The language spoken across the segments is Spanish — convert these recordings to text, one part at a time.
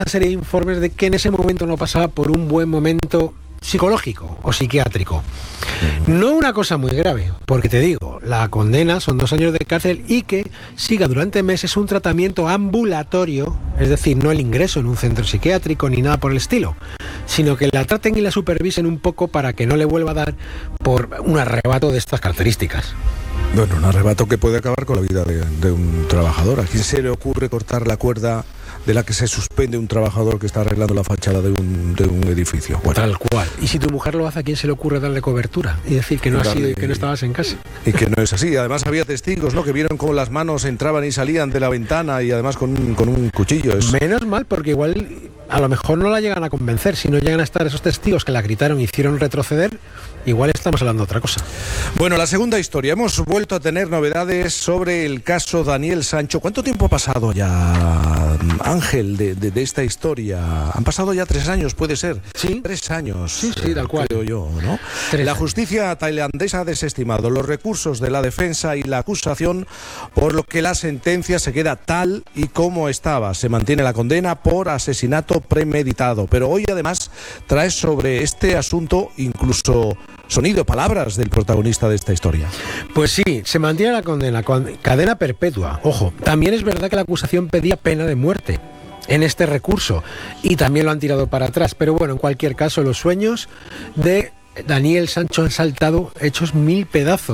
serie de informes de que en ese momento no pasaba por un buen momento psicológico o psiquiátrico. No una cosa muy grave, porque te digo, la condena son 2 años de cárcel y que siga durante meses un tratamiento ambulatorio, es decir, no el ingreso en un centro psiquiátrico ni nada por el estilo, sino que la traten y la supervisen un poco para que no le vuelva a dar por un arrebato de estas características. Bueno, un arrebato que puede acabar con la vida de un trabajador. ¿A quién se le ocurre cortar la cuerda de la que se suspende un trabajador que está arreglando la fachada de un edificio? Bueno. Tal cual. Y si tu mujer lo hace, ¿a quién se le ocurre darle cobertura? Y decir que no ha sido y que no estabas en casa. Y que no es así. Además había testigos, ¿no?, que vieron cómo las manos entraban y salían de la ventana y además con un cuchillo. Menos mal, porque igual a lo mejor no la llegan a convencer. Si no llegan a estar esos testigos que la gritaron y hicieron retroceder, igual estamos hablando de otra cosa. Bueno, la segunda historia. Hemos vuelto a tener novedades sobre el caso Daniel Sancho. ¿Cuánto tiempo ha pasado ya, Ángel, de esta historia? Han pasado ya 3 años, ¿puede ser? Sí. 3 años. Sí, tal cual. Creo yo, ¿no? La justicia tailandesa ha desestimado los recursos de la defensa y la acusación, por lo que la sentencia se queda tal y como estaba. Se mantiene la condena por asesinato premeditado. Pero hoy además trae sobre este asunto incluso sonido, palabras del protagonista de esta historia. Pues sí, se mantiene la condena con cadena perpetua. Ojo, también es verdad que la acusación pedía pena de muerte en este recurso y también lo han tirado para atrás. Pero bueno, en cualquier caso, los sueños de Daniel Sancho han saltado hechos 1000 pedazos.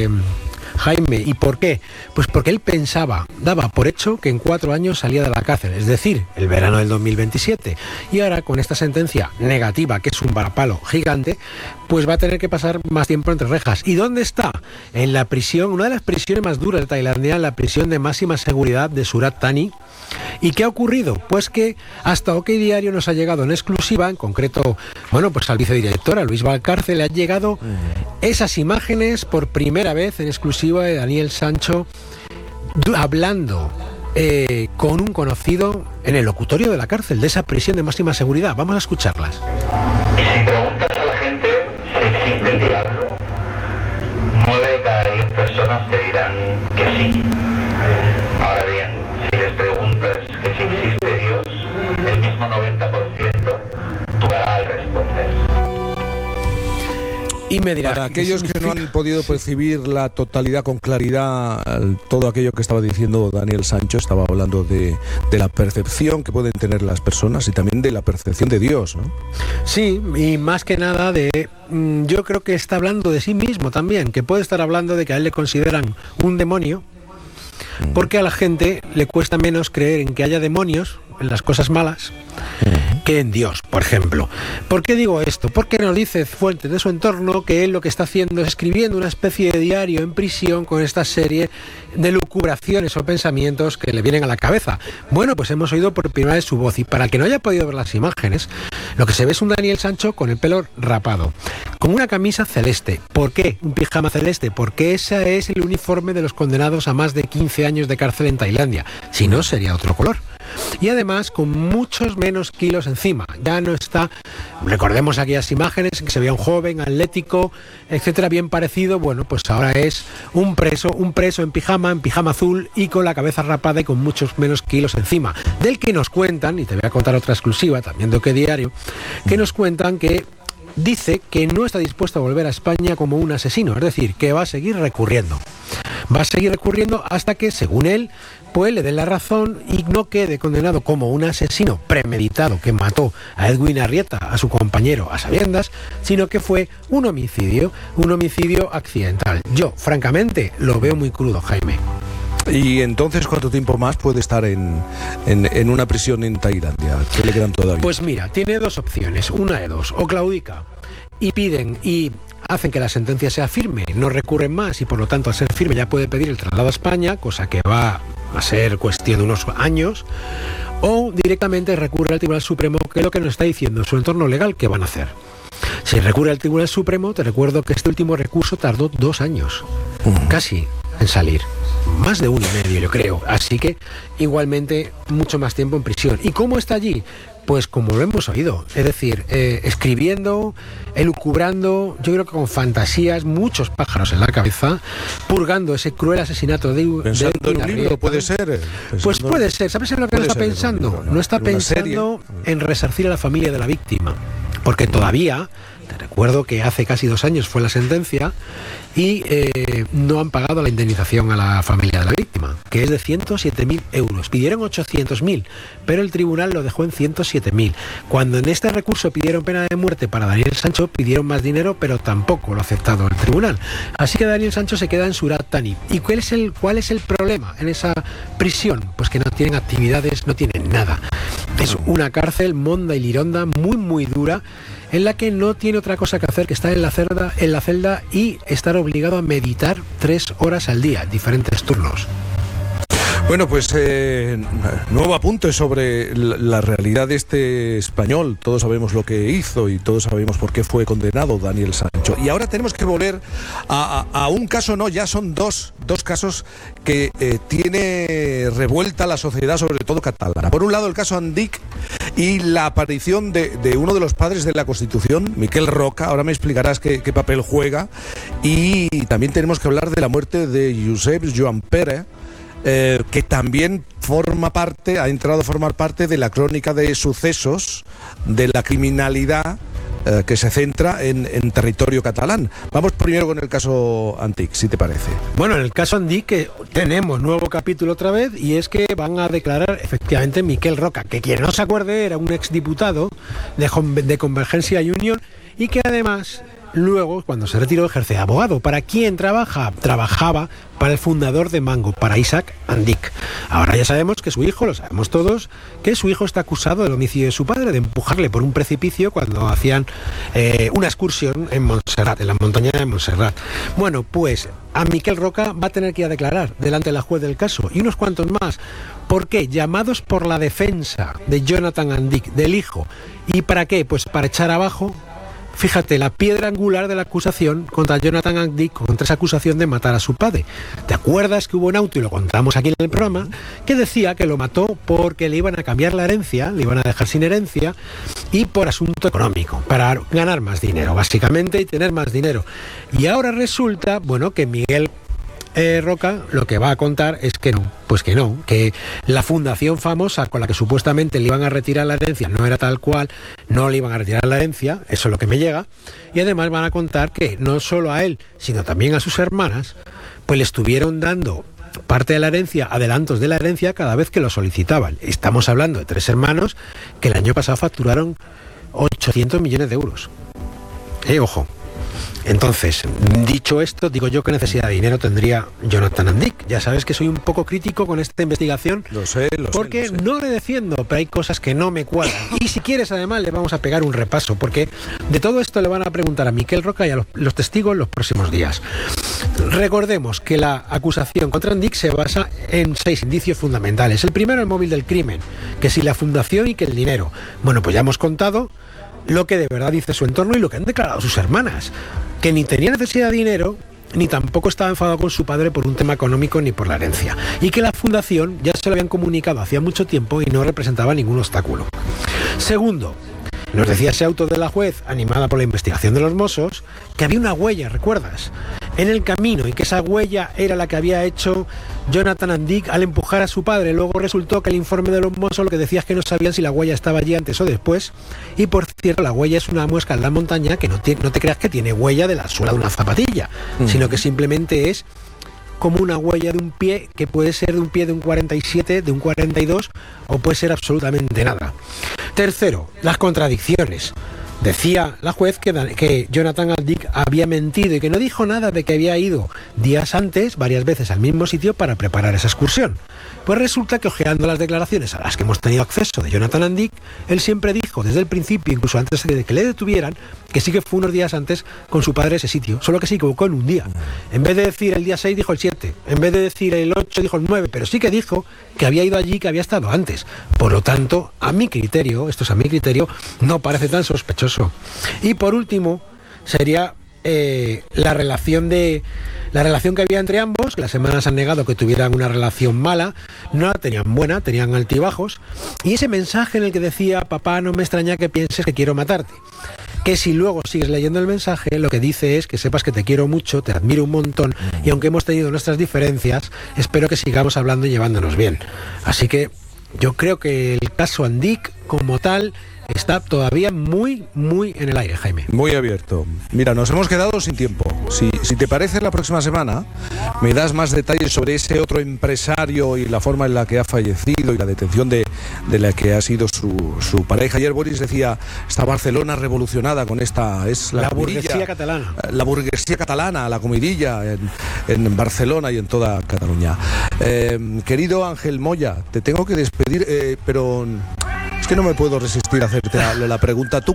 Jaime, ¿y por qué? Pues porque él daba por hecho que en 4 años salía de la cárcel, es decir, el verano del 2027. Y ahora, con esta sentencia negativa, que es un varapalo gigante, pues va a tener que pasar más tiempo entre rejas. ¿Y dónde está? En la prisión, una de las prisiones más duras de Tailandia, la prisión de máxima seguridad de Surat Thani. ¿Y qué ha ocurrido? Pues que hasta OK Diario nos ha llegado en exclusiva, en concreto, bueno, pues al vicedirector, a Luis Valcárcel, le han llegado esas imágenes por primera vez en exclusiva de Daniel Sancho hablando con un conocido en el locutorio de la cárcel, de esa prisión de máxima seguridad. Vamos a escucharlas. Y si preguntas a la gente si existe el diablo, 9 de cada 10 personas te dirán que sí. Ahora bien, si les preguntas que si existe Dios, el mismo 90% dudará al responder. Y me dirá, para aquellos que no han podido percibir la totalidad con claridad, todo aquello que estaba diciendo Daniel Sancho, estaba hablando de la percepción que pueden tener las personas y también de la percepción de Dios, ¿no? Sí, y más que nada yo creo que está hablando de sí mismo también, que puede estar hablando de que a él le consideran un demonio, porque a la gente le cuesta menos creer en que haya demonios, en las cosas malas, que en Dios, por ejemplo. ¿Por qué digo esto? Porque nos dice fuentes de su entorno que él lo que está haciendo es escribiendo una especie de diario en prisión con esta serie de lucubraciones o pensamientos que le vienen a la cabeza. Bueno, pues hemos oído por primera vez su voz, y para el que no haya podido ver las imágenes, lo que se ve es un Daniel Sancho con el pelo rapado, con una camisa celeste. ¿Por qué un pijama celeste? Porque ese es el uniforme de los condenados a más de 15 años de cárcel en Tailandia. Si no, sería otro color. Y además con muchos menos kilos encima. Ya no está, recordemos aquellas imágenes en que se veía un joven, atlético, etcétera, bien parecido. Bueno, pues ahora es un preso en pijama azul y con la cabeza rapada y con muchos menos kilos encima. Del que nos cuentan, y te voy a contar otra exclusiva también de OK Diario, que nos cuentan que dice que no está dispuesto a volver a España como un asesino, es decir, que va a seguir recurriendo. Va a seguir recurriendo hasta que, según él, pues le den la razón y no quede condenado como un asesino premeditado que mató a Edwin Arrieta, a su compañero, a sabiendas, sino que fue un homicidio accidental. Yo, francamente, lo veo muy crudo, Jaime. Y entonces, ¿cuánto tiempo más puede estar en una prisión en Tailandia? ¿Qué le quedan todavía? Pues mira, tiene 2 opciones, una de 2, o claudica y piden y hacen que la sentencia sea firme, no recurren más y por lo tanto al ser firme ya puede pedir el traslado a España, cosa que va a ser cuestión de unos años, o directamente recurre al Tribunal Supremo, que es lo que nos está diciendo su entorno legal que van a hacer. Si recurre al Tribunal Supremo, te recuerdo que este último recurso tardó 2 años, casi en salir. Más de 1,5, yo creo. Así que igualmente mucho más tiempo en prisión. ¿Y cómo está allí? Pues como lo hemos oído, es decir, escribiendo, elucubrando, yo creo que con fantasías, muchos pájaros en la cabeza, purgando ese cruel asesinato de pensando en un libro, puede ser. Pues puede ser. ¿Sabes en lo que no está pensando? No está pensando en resarcir a la familia de la víctima, porque todavía, te recuerdo que hace casi 2 años fue la sentencia y no han pagado la indemnización a la familia de la víctima, que es de 107.000 euros. Pidieron 800.000, pero el tribunal lo dejó en 107.000. Cuando en este recurso pidieron pena de muerte para Daniel Sancho, pidieron más dinero, pero tampoco lo ha aceptado el tribunal. Así que Daniel Sancho se queda en Surat Thani. ¿Y cuál es el problema en esa prisión? Pues que no tienen actividades, no tienen nada. Es una cárcel monda y lironda muy, muy dura, en la que no tiene otra cosa que hacer que estar en la celda y estar obligado a meditar 3 horas al día, diferentes turnos. Bueno, pues nuevo apunte sobre la realidad de este español. Todos sabemos lo que hizo y todos sabemos por qué fue condenado Daniel Sancho. Y ahora tenemos que volver a un caso, no, ya son dos casos que tiene revuelta la sociedad, sobre todo catalana. Por un lado, el caso Andic y la aparición de uno de los padres de la Constitución, Miquel Roca. Ahora me explicarás qué papel juega. Y también tenemos que hablar de la muerte de Josep Joan Pere, que también ha entrado a formar parte de la crónica de sucesos de la criminalidad que se centra en territorio catalán. Vamos primero con el caso Andic, si te parece. Bueno, en el caso Andic que tenemos nuevo capítulo otra vez, y es que van a declarar efectivamente Miquel Roca, que quien no se acuerde era un exdiputado de Convergencia y Unión, y que además luego, cuando se retiró, ejerce de abogado. ¿Para quién trabaja? Trabajaba para el fundador de Mango, para Isaac Andic. Ahora ya sabemos que su hijo, lo sabemos todos, que su hijo está acusado del homicidio de su padre, de empujarle por un precipicio cuando hacían una excursión en Montserrat, en la montaña de Montserrat. Bueno, pues a Miquel Roca va a tener que ir a declarar delante de la juez del caso, y unos cuantos más. ¿Por qué? Llamados por la defensa de Jonathan Andic, del hijo. ¿Y para qué? Pues para echar abajo, fíjate, la piedra angular de la acusación contra Jonathan Andic, contra esa acusación de matar a su padre. ¿Te acuerdas que hubo un auto, y lo contamos aquí en el programa, que decía que lo mató porque le iban a cambiar la herencia, le iban a dejar sin herencia, y por asunto económico, para ganar más dinero, básicamente, y tener más dinero? Y ahora resulta, bueno, que Miguel Roca lo que va a contar es que no, pues que no, que la fundación famosa con la que supuestamente le iban a retirar la herencia no era tal cual, no le iban a retirar la herencia, eso es lo que me llega, y además van a contar que no solo a él, sino también a sus hermanas, pues le estuvieron dando parte de la herencia, adelantos de la herencia cada vez que lo solicitaban. Estamos hablando de 3 hermanos que el año pasado facturaron 800 millones de euros. Ojo. Entonces, dicho esto, digo yo, ¿qué necesidad de dinero tendría Jonathan Andic? Ya sabes que soy un poco crítico con esta investigación. Lo sé. Porque no le defiendo, pero hay cosas que no me cuadran. Y si quieres, además, le vamos a pegar un repaso, porque de todo esto le van a preguntar a Miquel Roca y a los testigos los próximos días. Recordemos que la acusación contra Andic se basa en 6 indicios fundamentales. El primero, el móvil del crimen, que si la fundación y que el dinero. Bueno, pues ya hemos contado lo que de verdad dice su entorno y lo que han declarado sus hermanas, que ni tenía necesidad de dinero, ni tampoco estaba enfadado con su padre por un tema económico ni por la herencia, y que la fundación ya se lo habían comunicado hacía mucho tiempo y no representaba ningún obstáculo. Segundo, nos decía ese auto de la juez, animada por la investigación de los Mossos, que había una huella, ¿recuerdas?, en el camino, y que esa huella era la que había hecho Jonathan Andic al empujar a su padre. Luego resultó que el informe de los Mossos lo que decía es que no sabían si la huella estaba allí antes o después, y por cierto, la huella es una muesca en la montaña que no te creas que tiene huella de la suela de una zapatilla, sino que simplemente es como una huella de un pie, que puede ser de un pie de un 47, de un 42, o puede ser absolutamente nada. Tercero, las contradicciones. Decía la juez que Jonathan Andic había mentido y que no dijo nada de que había ido días antes, varias veces al mismo sitio, para preparar esa excursión. Pues resulta que, ojeando las declaraciones a las que hemos tenido acceso de Jonathan Andic, él siempre dijo desde el principio, incluso antes de que le detuvieran, que sí que fue unos días antes con su padre a ese sitio, solo que se equivocó en un día. En vez de decir el día 6 dijo el 7, en vez de decir el 8 dijo el 9, pero sí que dijo que había ido allí, que había estado antes. Por lo tanto, a mi criterio, no parece tan sospechoso. Y por último, sería la relación de La relación que había entre ambos, las hermanas han negado que tuvieran una relación mala, no la tenían buena, tenían altibajos, y ese mensaje en el que decía: papá, no me extraña que pienses que quiero matarte. Que si luego sigues leyendo el mensaje, lo que dice es que sepas que te quiero mucho, te admiro un montón, y aunque hemos tenido nuestras diferencias, espero que sigamos hablando y llevándonos bien. Así que yo creo que el caso Andic, como tal, está todavía muy en el aire, Jaime. Muy abierto. Mira, nos hemos quedado sin tiempo. Si te parece, la próxima semana me das más detalles sobre ese otro empresario y la forma en la que ha fallecido y la detención de la que ha sido su pareja. Ayer Boris decía: esta Barcelona revolucionada con esta... es la burguesía catalana. La burguesía catalana, la comidilla en Barcelona y en toda Cataluña. Querido Ángel Moya, te tengo que despedir, pero... es que no me puedo resistir a hacerte la pregunta. ¿Tú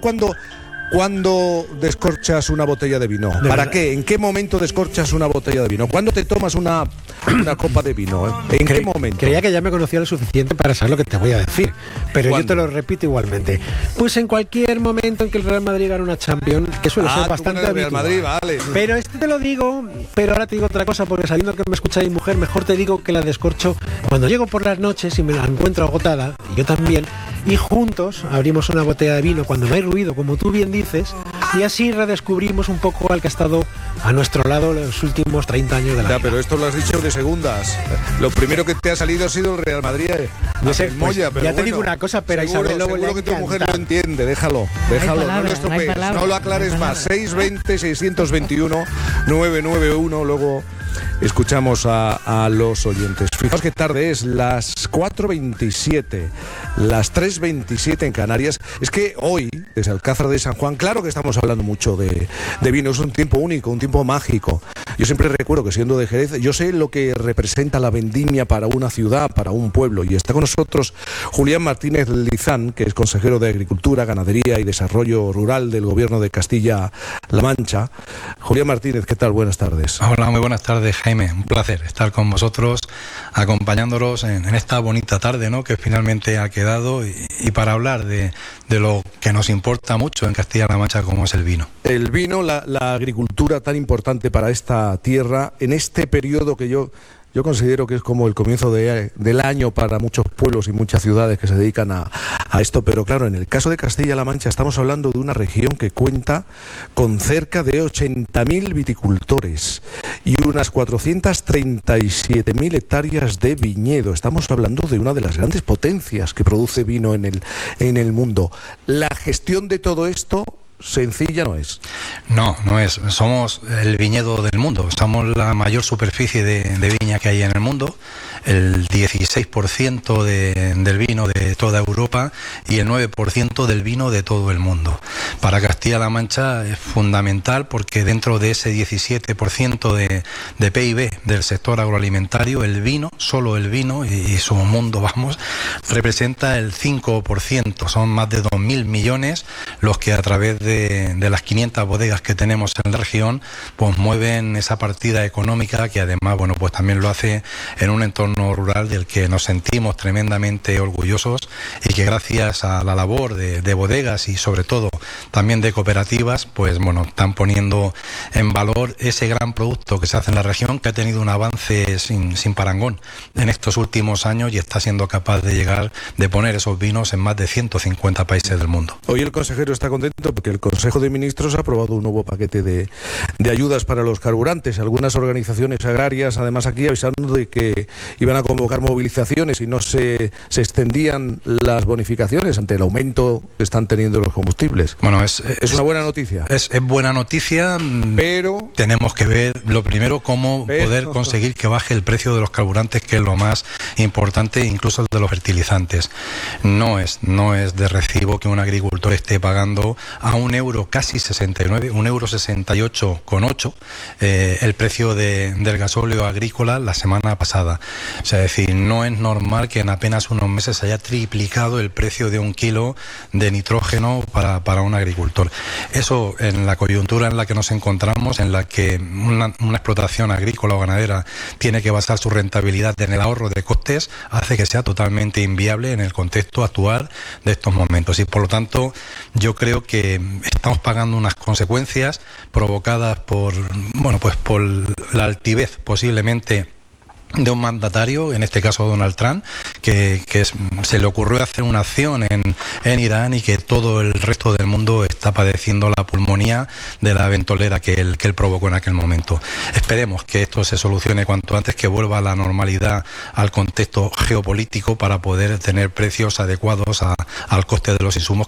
cuándo descorchas una botella de vino? ¿Para qué? ¿En qué momento descorchas una botella de vino? ¿Cuándo te tomas una copa de vino? ¿En qué momento? Creía que ya me conocía lo suficiente para saber lo que te voy a decir, pero ¿cuándo? Yo te lo repito igualmente. Pues en cualquier momento en que el Real Madrid gane una Champions, que suele ser bastante habitual. Real Madrid, vale. Pero te lo digo, pero ahora te digo otra cosa, porque sabiendo que me escucháis, mujer, mejor te digo que la descorcho cuando llego por las noches y me la encuentro agotada, y yo también, y juntos abrimos una botella de vino cuando no hay ruido, como tú bien dices, y así redescubrimos un poco al que ha estado a nuestro lado los últimos 30 años de la vida. Pero esto lo has dicho de segundas. Lo primero que te ha salido ha sido el Real Madrid. No sé, Moya, pero ya te digo una cosa, pero Isabel luego seguro que tu mujer lo entiende. Déjalo. No lo estropees, no lo aclares más. 620 621 991. Luego escuchamos a los oyentes. Fijaos qué tarde es, las 4:27, las 3:27 en Canarias. Es que hoy, desde Alcázar de San Juan, claro que estamos hablando mucho de vino. Es un tiempo único, un tiempo mágico. Yo siempre recuerdo que, siendo de Jerez, yo sé lo que representa la vendimia para una ciudad, para un pueblo. Y está con nosotros Julián Martínez Lizán, que es consejero de Agricultura, Ganadería y Desarrollo Rural del Gobierno de Castilla-La Mancha. Julián Martínez, ¿qué tal? Buenas tardes. Hola, muy buenas tardes, Jaime. Un placer estar con vosotros, acompañándolos en esta bonita tarde, ¿no?, que finalmente ha quedado, y para hablar de lo que nos importa mucho en Castilla-La Mancha, como es el vino. El vino, la agricultura tan importante para esta tierra, en este periodo que yo considero que es como el comienzo del año para muchos pueblos y muchas ciudades que se dedican a esto. Pero claro, en el caso de Castilla-La Mancha estamos hablando de una región que cuenta con cerca de 80.000 viticultores y unas 437.000 hectáreas de viñedo. Estamos hablando de una de las grandes potencias que produce vino en el mundo. La gestión de todo esto sencilla no es. No es. Somos el viñedo del mundo. Somos la mayor superficie de viña que hay en el mundo. El 16% del vino de toda Europa y el 9% del vino de todo el mundo. Para Castilla-La Mancha es fundamental, porque dentro de ese 17% de PIB del sector agroalimentario, el vino, solo el vino y su mundo, representa el 5%. Son más de 2.000 millones los que, a través de las 500 bodegas que tenemos en la región, pues mueven esa partida económica, que además, pues también lo hace en un entorno rural del que nos sentimos tremendamente orgullosos, y que gracias a la labor de bodegas y sobre todo también de cooperativas, pues están poniendo en valor ese gran producto que se hace en la región, que ha tenido un avance sin parangón en estos últimos años y está siendo capaz de poner esos vinos en más de 150 países del mundo. Hoy el consejero está contento porque el Consejo de Ministros ha aprobado un nuevo paquete de ayudas para los carburantes. Algunas organizaciones agrarias, además, aquí avisando de que iban a convocar movilizaciones y no se extendían las bonificaciones ante el aumento que están teniendo los combustibles. Es una buena noticia. Es buena noticia, pero tenemos que ver lo primero cómo poder conseguir que baje el precio de los carburantes, que es lo más importante, incluso el de los fertilizantes. No es de recibo que un agricultor esté pagando a €1 casi 69, €1,68,8 el precio del gasóleo agrícola la semana pasada. Es decir, no es normal que en apenas unos meses haya triplicado el precio de un kilo de nitrógeno para un agricultor. Eso, en la coyuntura en la que nos encontramos, en la que una explotación agrícola o ganadera tiene que basar su rentabilidad en el ahorro de costes, hace que sea totalmente inviable en el contexto actual de estos momentos. Y por lo tanto, yo creo que está estamos pagando unas consecuencias provocadas por la altivez posiblemente de un mandatario, en este caso Donald Trump, que se le ocurrió hacer una acción en Irán, y que todo el resto del mundo está padeciendo la pulmonía de la ventolera que él provocó en aquel momento. Esperemos que esto se solucione cuanto antes, que vuelva a la normalidad, al contexto geopolítico, para poder tener precios adecuados al coste de los insumos